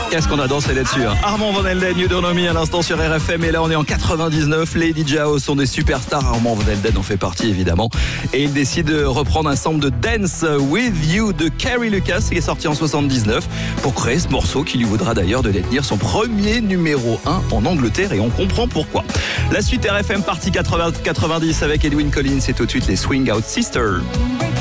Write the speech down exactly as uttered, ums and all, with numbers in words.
Qu'est-ce qu'on a dansé là-dessus, hein. Armand Van Helden, You Don't Know Me à l'instant sur R F M. Et là, on est en quatre-vingt-dix-neuf. Les D J House sont des superstars. Armand Van Helden en fait partie, évidemment. Et il décide de reprendre un sample de Dance With You de Carrie Lucas, qui est sorti en soixante-dix-neuf, pour créer ce morceau qui lui vaudra d'ailleurs de détenir son premier numéro un en Angleterre. Et on comprend pourquoi. La suite R F M partie quatre-vingts quatre-vingt-dix avec Edwyn Collins. C'est tout de suite les Swing Out Sisters.